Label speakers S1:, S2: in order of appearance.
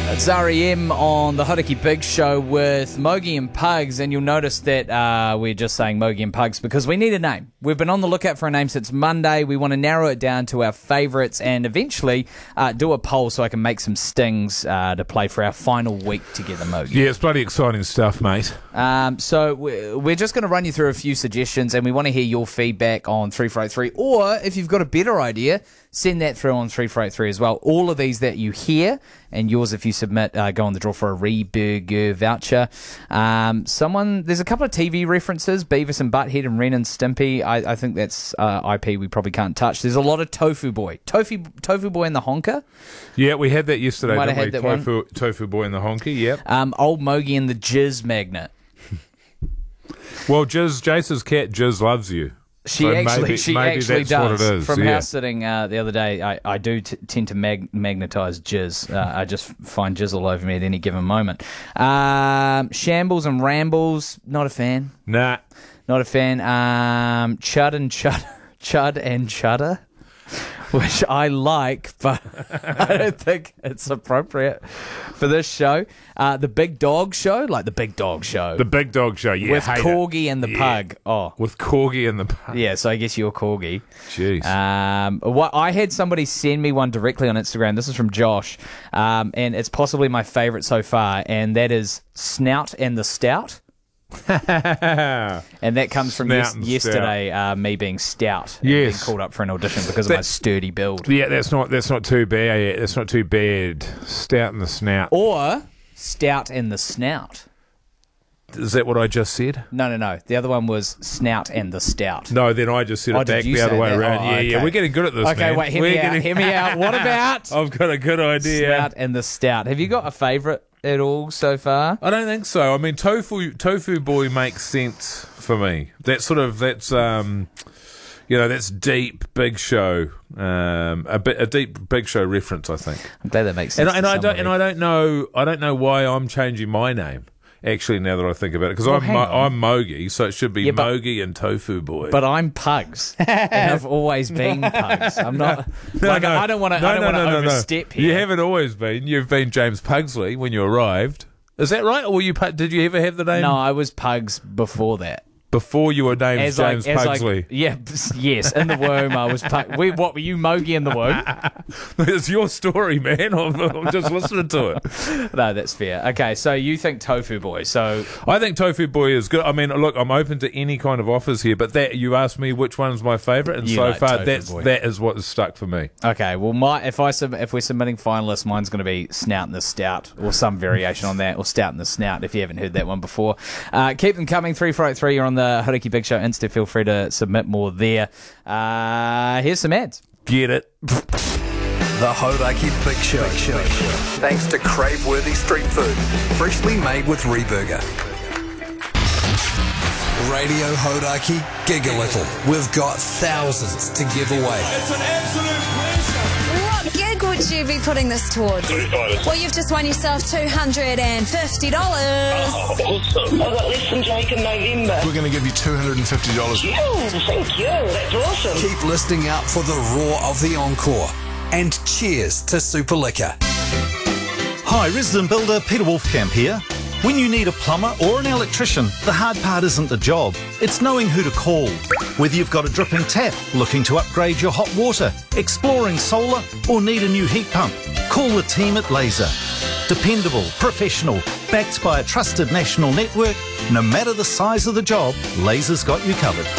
S1: It's REM on the Hodaki Big Show with Mogi and Pugs, and you'll notice that we're just saying Mogi and Pugs because we need a name. We've been on the lookout for a name since Monday. We want to narrow it down to our favourites and eventually do a poll so I can make some stings to play for our final week together, Mogi.
S2: Yeah, it's bloody exciting stuff, mate.
S1: So we're just going to run you through a few suggestions, and we want to hear your feedback on 3483, or if you've got a better idea, send that through on 3483 as well. All of these that you hear, and yours if you submit, go on the draw for a Reburger voucher. There's a couple of TV references, Beavis and Butthead and Ren and Stimpy. I think that's IP we probably can't touch. There's a lot of Tofu Boy. Tofu Boy and the Honker.
S2: Yeah, we had that yesterday,
S1: Might
S2: didn't
S1: have
S2: we?
S1: had that
S2: Tofu Boy and the Honky, yep.
S1: Old Mogi and the Jizz Magnet.
S2: Well, Jace's cat Jizz loves you.
S1: She
S2: So
S1: actually
S2: that's
S1: does.
S2: what it is.
S1: From
S2: yeah.
S1: house sitting the other day, I do tend to magnetise jizz. I just find jizz all over me at any given moment. Shambles and Rambles, not a fan.
S2: Nah.
S1: Not a fan. Chud and Chudder, which I like, but I don't think it's appropriate for this show. The Big Dog Show, like the Big Dog Show.
S2: The Big Dog Show, yeah.
S1: With
S2: hate
S1: Corgi
S2: it.
S1: and the
S2: Yeah.
S1: Pug. Oh.
S2: With Corgi and the Pug.
S1: Yeah, so I guess you're Corgi.
S2: Jeez.
S1: I had somebody send me one directly on Instagram. This is from Josh, and it's possibly my favourite so far, and that is Snout and the Stout. And that comes from
S2: Snout and
S1: yesterday, me being stout and
S2: Yes.
S1: being called up for an audition because of my sturdy build.
S2: Yeah, that's not too bad. That's not too bad. Stout in the snout.
S1: Or Stout and the Snout.
S2: Is that what I just said?
S1: No. The other one was Snout and the Stout.
S2: No, then I just said
S1: Oh,
S2: it
S1: did
S2: back
S1: you
S2: the other
S1: say
S2: way
S1: that?
S2: around.
S1: Oh,
S2: Yeah,
S1: okay.
S2: yeah. We're getting good at this,
S1: Okay,
S2: man.
S1: wait, hear me out. What about
S2: I've got a good idea.
S1: Snout and the Stout? Have you got a favourite at all so far?
S2: I don't think so. I mean, Tofu Boy makes sense for me. That's deep Big Show, a deep Big Show reference, I think.
S1: I'm glad that makes sense.
S2: And I don't know why I'm changing my name. Actually, now that I think about it, because I'm Mogi, so it should be Mogi and Tofu Boy.
S1: But I'm Pugs, and I've always been Pugs. I'm not I don't want to overstep here.
S2: You haven't always been. You've been James Pugsley when you arrived. Is that right? Or did you ever have the name?
S1: No, I was Pugs before that.
S2: Before you were named James Pugsley.
S1: Yes, in the womb I was Pug. What were you, Mogi in the womb?
S2: It's your story, man. I'm just listening to it.
S1: No, that's fair. Okay, so you think Tofu Boy. So
S2: I think Tofu Boy is good. I mean, look, I'm open to any kind of offers here, but that you asked me which one's my favourite, and so far that is what is stuck for me.
S1: Okay, well, if we're submitting finalists, mine's going to be Snout and the Stout, or some variation on that, or Stout and the Snout. If you haven't heard that one before, keep them coming. 3483. You're on the Hodaki Big Show Insta. Feel free to submit more there. Here's some ads.
S2: Get it.
S3: The Hodaki Big Show. Thanks to crave-worthy street food, freshly made with Reburger. Radio Hodaki, gig a little. We've got thousands to give away.
S4: It's an absolute pleasure.
S5: What gig would you be putting this towards? Well, you've just won yourself $250.
S4: Oh, awesome.
S6: I've got less than Jake in November.
S7: We're going to give you $250.
S6: Oh, thank you. That's awesome.
S3: Keep listening out for the roar of the encore. And cheers to Super Liquor.
S8: Hi, resident builder Peter Wolfcamp here. When you need a plumber or an electrician, the hard part isn't the job, it's knowing who to call. Whether you've got a dripping tap, looking to upgrade your hot water, exploring solar, or need a new heat pump, call the team at Laser. Dependable, professional, backed by a trusted national network, no matter the size of the job, Laser's got you covered.